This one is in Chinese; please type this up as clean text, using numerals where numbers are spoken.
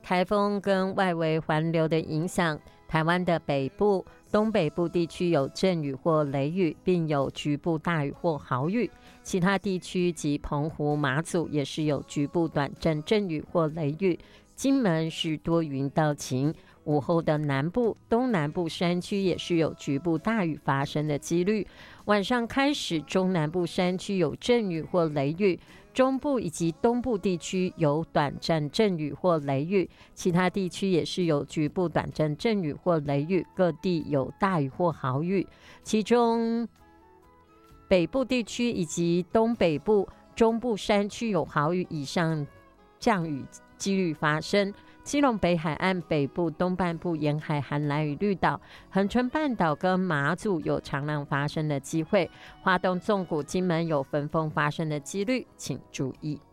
台风跟外围环流的影响，台湾的北部、东北部地区有阵雨或雷雨，并有局部大雨或豪雨。其他地区及澎湖、马祖也是有局部短暂阵雨或雷雨。金门是多云到晴。午后的南部、东南部山区也是有局部大雨发生的几率。晚上开始，中南部山区有阵雨或雷雨，中部以及东部地区有短暂阵雨或雷雨，其他地区也是有局部短暂阵雨或雷雨，各地有大雨或豪雨。其中北部地区以及东北部、中部山区有豪雨以上降雨几率发生。基隆北海岸北部、东半部沿海含蓝雨绿岛、恒春半岛跟马祖有长浪发生的机会，花东纵谷、金门有焚风发生的几率，请注意。